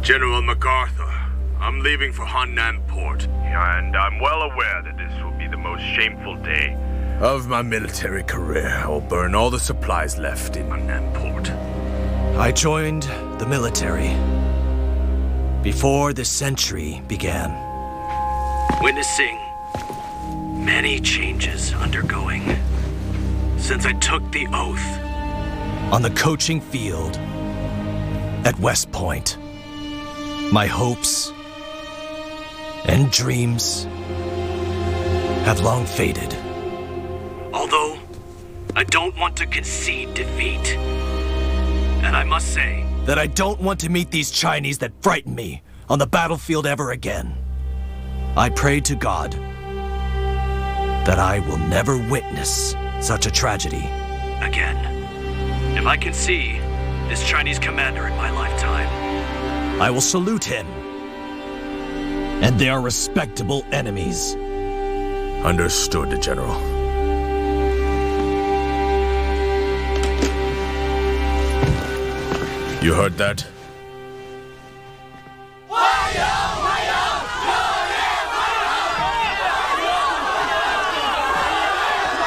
General MacArthur, I'm leaving for Hannan Port. And I'm well aware that this will be the most shameful day of my military career. I will burn all the supplies left in Hannan Port. I joined the military before the century began. Witnessing many changes undergoing since I took the oath on the coaching field at West Point. My hopes and dreams have long faded. Although I don't want to concede defeat. And I must say that I don't want to meet these Chinese that frighten me on the battlefield ever again. I pray to God that I will never witness such a tragedy again. If I can see this Chinese commander in my lifetime, I will salute him. And they are respectable enemies. Understood, General. You heard that?